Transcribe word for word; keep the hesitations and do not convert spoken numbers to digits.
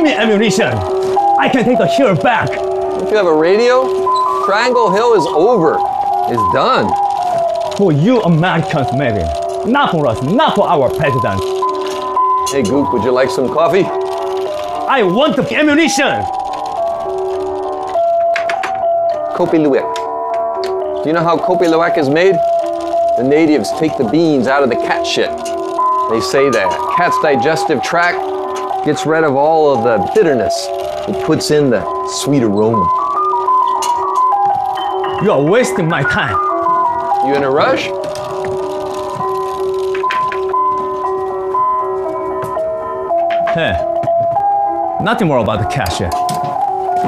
me ammunition. I can take the hill back. Don't you have a radio? Triangle Hill is over. It's done. For you Americans, maybe. Not for us, not for our president. Hey, Gook, would you like some coffee? I want the ammunition. Kopi Luwak. Do you know how Kopi Luwak is made? The natives take the beans out of the cat shit. They say that cat's digestive tract gets rid of all of the bitterness. It puts in the sweet aroma. You are wasting my time. You in a rush? Hey, nothing more about the cash yet.